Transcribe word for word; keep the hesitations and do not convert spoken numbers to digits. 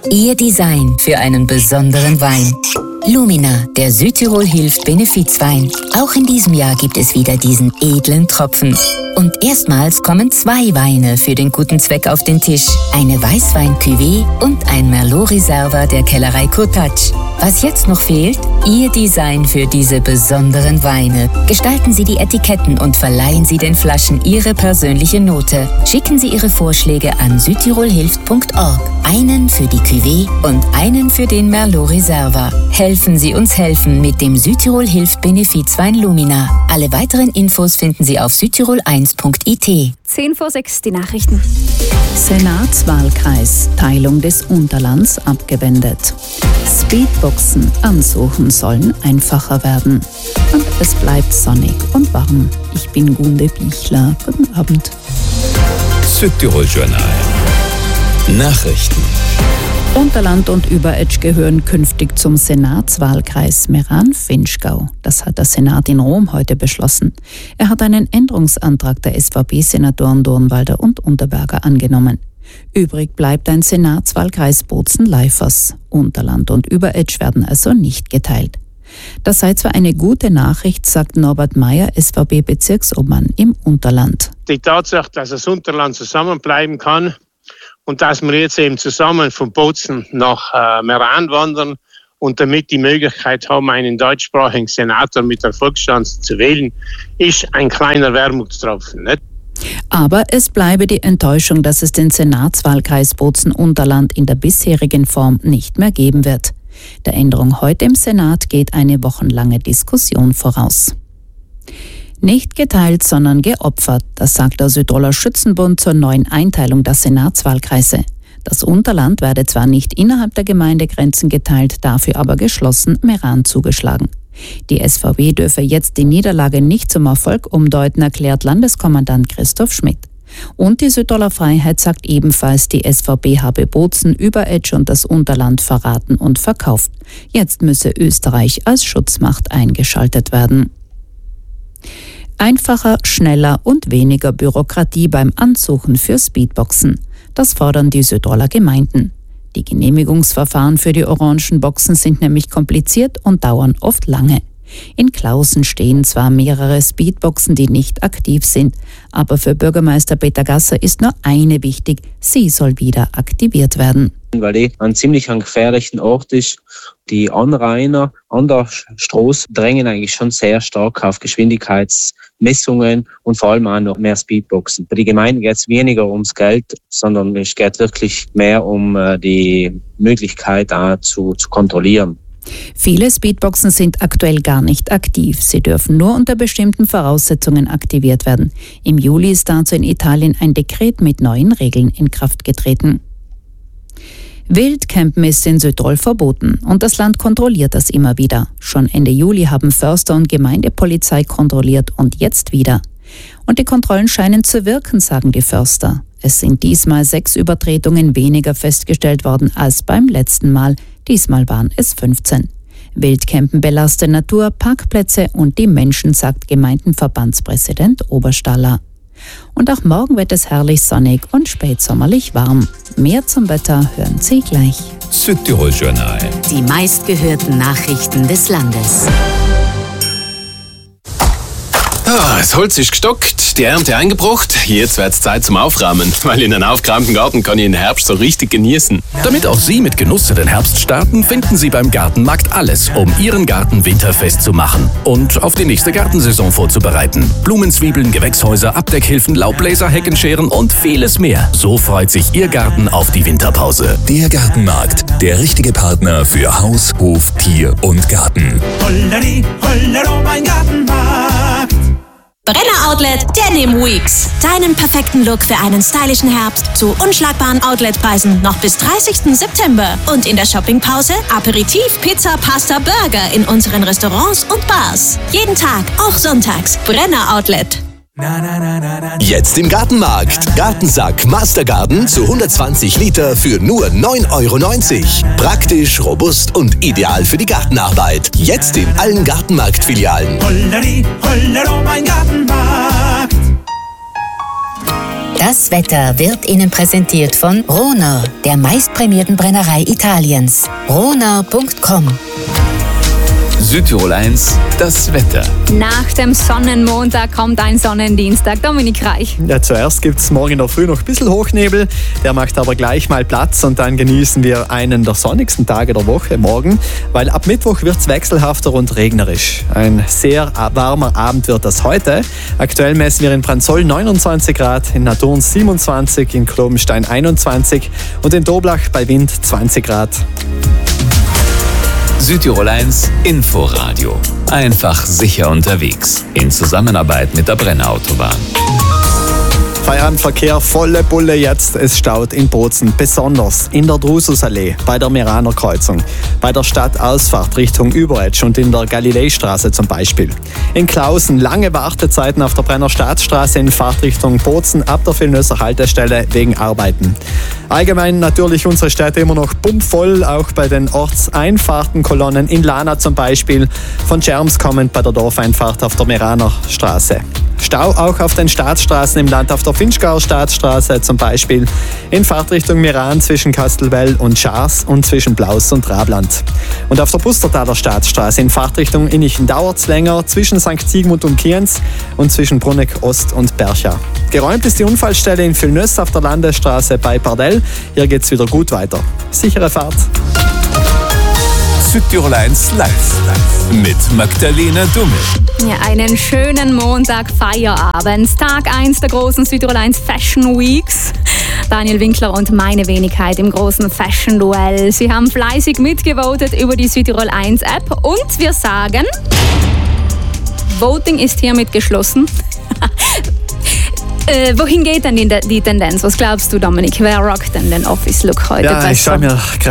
Ihr Design für einen besonderen Wein. Lumina, der Südtirol hilft Benefizwein. Auch in diesem Jahr gibt es wieder diesen edlen Tropfen. Und erstmals kommen zwei Weine für den guten Zweck auf den Tisch. Eine Weißwein-Cuvée und ein Merlot Reserva der Kellerei Kurtatsch. Was jetzt noch fehlt? Ihr Design für diese besonderen Weine. Gestalten Sie die Etiketten und verleihen Sie den Flaschen Ihre persönliche Note. Schicken Sie Ihre Vorschläge an südtirolhilft punkt org. Einen für die Cuvée und einen für den Merlot Reserva. Helfen Sie uns helfen mit dem Südtirol hilft Benefizwein Lumina. Alle weiteren Infos finden Sie auf südtirol eins punkt i t. zehn vor sechs die Nachrichten. Senatswahlkreis, Teilung des Unterlands abgewendet. Speedboxen ansuchen sollen einfacher werden. Und es bleibt sonnig und warm. Ich bin Gunde Bichler. Guten Abend. Südtirol Journal. Nachrichten. Unterland und Überetsch gehören künftig zum Senatswahlkreis Meran-Vinschgau. Das hat der Senat in Rom heute beschlossen. Er hat einen Änderungsantrag der S V P-Senatoren Dornwalder und Unterberger angenommen. Übrig bleibt ein Senatswahlkreis Bozen-Leifers. Unterland und Überetsch werden also nicht geteilt. Das sei zwar eine gute Nachricht, sagt Norbert Meyer, S V P-Bezirksobmann im Unterland. Die Tatsache, dass das Unterland zusammenbleiben kann, und dass wir jetzt eben zusammen von Bozen nach äh, Meran wandern und damit die Möglichkeit haben, einen deutschsprachigen Senator mit Erfolgschance zu wählen, ist ein kleiner Wermutstropfen. Nicht? Aber es bleibe die Enttäuschung, dass es den Senatswahlkreis Bozen-Unterland in der bisherigen Form nicht mehr geben wird. Der Änderung heute im Senat geht eine wochenlange Diskussion voraus. Nicht geteilt, sondern geopfert, das sagt der Südtiroler Schützenbund zur neuen Einteilung der Senatswahlkreise. Das Unterland werde zwar nicht innerhalb der Gemeindegrenzen geteilt, dafür aber geschlossen Meran zugeschlagen. Die S V W dürfe jetzt die Niederlage nicht zum Erfolg umdeuten, erklärt Landeskommandant Christoph Schmidt. Und die Südtiroler Freiheit sagt ebenfalls, die S V P habe Bozen, Überetsch und das Unterland verraten und verkauft. Jetzt müsse Österreich als Schutzmacht eingeschaltet werden. Einfacher, schneller und weniger Bürokratie beim Ansuchen für Speedboxen. Das fordern die Südtiroler Gemeinden. Die Genehmigungsverfahren für die orangen Boxen sind nämlich kompliziert und dauern oft lange. In Klausen stehen zwar mehrere Speedboxen, die nicht aktiv sind, aber für Bürgermeister Peter Gasser ist nur eine wichtig, sie soll wieder aktiviert werden. Weil die ein ziemlich ein gefährlichen Ort ist. Die Anrainer an der Straße drängen eigentlich schon sehr stark auf Geschwindigkeitsmessungen und vor allem auch noch mehr Speedboxen. Bei den Gemeinden geht es weniger ums Geld, sondern es geht wirklich mehr um die Möglichkeit auch zu, zu kontrollieren. Viele Speedboxen sind aktuell gar nicht aktiv. Sie dürfen nur unter bestimmten Voraussetzungen aktiviert werden. Im Juli ist dazu in Italien ein Dekret mit neuen Regeln in Kraft getreten. Wildcampen ist in Südtirol verboten und das Land kontrolliert das immer wieder. Schon Ende Juli haben Förster und Gemeindepolizei kontrolliert und jetzt wieder. Und die Kontrollen scheinen zu wirken, sagen die Förster. Es sind diesmal sechs Übertretungen weniger festgestellt worden als beim letzten Mal. Diesmal waren es fünfzehn. Wildcampen belastet Natur, Parkplätze und die Menschen, sagt Gemeindenverbandspräsident Oberstaller. Und auch morgen wird es herrlich sonnig und spätsommerlich warm. Mehr zum Wetter hören Sie gleich. Südtirol Journal. Die meistgehörten Nachrichten des Landes. Ah, das Holz ist gestockt, die Ernte eingebracht. Jetzt wird's Zeit zum Aufräumen, weil in einem aufgeräumten Garten kann ich den Herbst so richtig genießen. Damit auch Sie mit Genuss in den Herbst starten, finden Sie beim Gartenmarkt alles, um Ihren Garten winterfest zu machen und auf die nächste Gartensaison vorzubereiten. Blumenzwiebeln, Gewächshäuser, Abdeckhilfen, Laubbläser, Heckenscheren und vieles mehr. So freut sich Ihr Garten auf die Winterpause. Der Gartenmarkt, der richtige Partner für Haus, Hof, Tier und Garten. Holleri, hollero, mein Gartenmarkt. Brenner Outlet Denim Weeks. Deinen perfekten Look für einen stylischen Herbst zu unschlagbaren Outletpreisen noch bis dreißigsten September. Und in der Shoppingpause Aperitif, Pizza, Pasta, Burger in unseren Restaurants und Bars. Jeden Tag, auch sonntags. Brenner Outlet. Jetzt im Gartenmarkt. Gartensack Mastergarden zu hundertzwanzig Liter für nur neun Euro neunzig. Praktisch, robust und ideal für die Gartenarbeit. Jetzt in allen Gartenmarkt-Filialen. Holleri, hollero, mein Gartenmarkt. Das Wetter wird Ihnen präsentiert von Rohner, der meistprämierten Brennerei Italiens. rohner punkt com. Südtirol eins, das Wetter. Nach dem Sonnenmontag kommt ein Sonnendienstag. Dominik Reich. Ja, zuerst gibt es morgen in der Früh noch ein bisschen Hochnebel. Der macht aber gleich mal Platz und dann genießen wir einen der sonnigsten Tage der Woche morgen, weil ab Mittwoch wird es wechselhafter und regnerisch. Ein sehr warmer Abend wird das heute. Aktuell messen wir in Pranzoll neunundzwanzig Grad, in Naturn siebenundzwanzig, in Klobenstein einundzwanzig und in Doblach bei Wind zwanzig Grad. Südtirol eins Inforadio. Einfach sicher unterwegs. In Zusammenarbeit mit der Brenner Autobahn. Feierabendverkehr, volle Bulle jetzt. Es staut in Bozen, besonders in der Drususallee, bei der Meraner Kreuzung, bei der Stadtausfahrt Richtung Überetsch und in der Galileistraße zum Beispiel. In Klausen lange Wartezeiten auf der Brenner Staatsstraße in Fahrtrichtung Bozen ab der Vilnösser Haltestelle wegen Arbeiten. Allgemein natürlich unsere Städte immer noch pumpvoll, auch bei den Ortseinfahrtenkolonnen in Lana zum Beispiel, von Scherms kommend bei der Dorfeinfahrt auf der Meraner Straße. Stau auch auf den Staatsstraßen im Land, auf der Finchgauer Staatsstraße zum Beispiel, in Fahrtrichtung Meran zwischen Kastelwell und Schaars und zwischen Blaus und Rabland. Und auf der Pustertaler Staatsstraße in Fahrtrichtung Innichen dauert es länger, zwischen Sankt Sigmund und Kienz und zwischen Bruneck Ost und Bercha. Geräumt ist die Unfallstelle in Vilnöss auf der Landesstraße bei Pardell. Hier geht es wieder gut weiter. Sichere Fahrt. Südtirol eins live mit Magdalena Dummel. Ja, einen schönen Montag, Feierabend. Tag eins der großen Südtirol eins Fashion Weeks. Daniel Winkler und meine Wenigkeit im großen Fashion-Duell. Sie haben fleißig mitgevotet über die Südtirol eins App und wir sagen, Voting ist hiermit geschlossen. Äh, wohin geht denn die, die Tendenz? Was glaubst du, Dominik? Wer rockt denn den Office-Look heute ja, besser? Ich schau mir